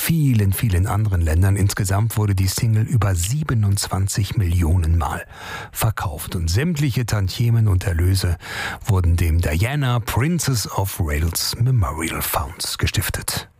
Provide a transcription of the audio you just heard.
vielen, vielen anderen Ländern. Insgesamt wurde die Single über 27 Millionen Mal verkauft. Und sämtliche Tantiemen und Erlöse wurden dem Diana Princess of Wales Memorial Fund gestiftet.